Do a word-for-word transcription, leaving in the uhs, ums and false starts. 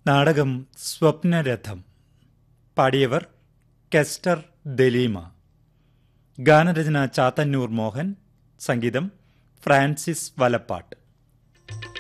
നാടകം സ്വപ്നരഥം. പാടിയവർ കെസ്റ്റർ ദലീമ. ഗാനരചന ചാത്തന്നൂർ മോഹൻ. സംഗീതം ഫ്രാൻസിസ് വലപ്പാട്ട്.